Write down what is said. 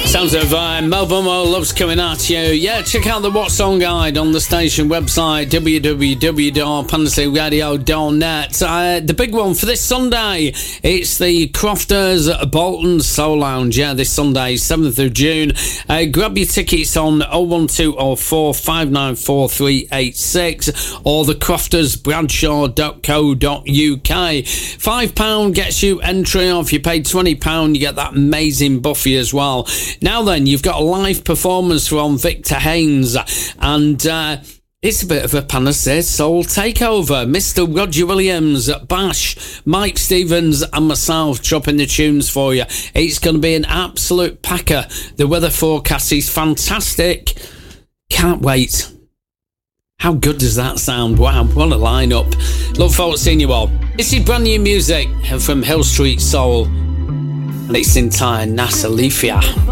Sounds of Melbourne loves coming at you. Yeah, check out the What Song Guide on the station website, www.panasonic.net. The big one for this Sunday, it's the Crofters Bolton Soul Lounge. Yeah, this Sunday, 7th of June. Grab your tickets on 01204 594 386 or thecroftersbradshaw.co.uk. £5 gets you entry off. You pay £20, you get that amazing buffet as well. Now then, you've got a live performance from Victor Haynes, and it's a bit of a Panacea Soul takeover. Mr. Roger Williams, Bash, Mike Stevens and myself dropping the tunes for you. It's going to be an absolute packer. The weather forecast is fantastic. Can't wait. How good does that sound? Wow, what a lineup. Look forward to seeing you all. This is brand new music from Hill Street Soul, and it's in time, Nasa Lefia.